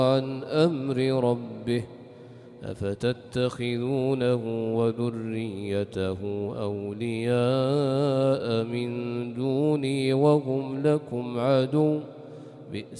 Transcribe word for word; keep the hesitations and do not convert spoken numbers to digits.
عن أمر ربه أفتتخذونه وذريته أولياء من دوني وهم لكم عدو بئس